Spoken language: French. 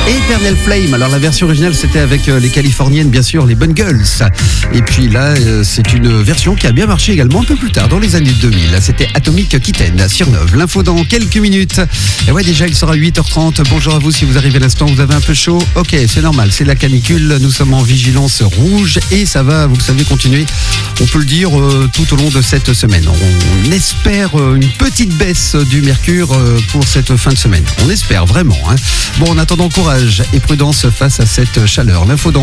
Eternal Flame. Alors la version originale c'était avec les Californiennes bien sûr, les Bungles. Et puis là c'est une version qui a bien marché également un peu plus tard dans les années 2000. C'était Atomic Kitten sur Nove. L'info dans quelques minutes. Et ouais déjà il sera 8h30. Bonjour à vous si vous arrivez à l'instant, vous avez un peu chaud. Ok c'est normal, c'est la canicule. Nous sommes en vigilance rouge et ça va, vous le savez, continuer. On peut le dire tout au long de cette semaine. On espère une petite baisse du mercure pour cette fin de semaine. On espère vraiment. Bon, en attendant, courage et prudence face à cette chaleur. L'info dans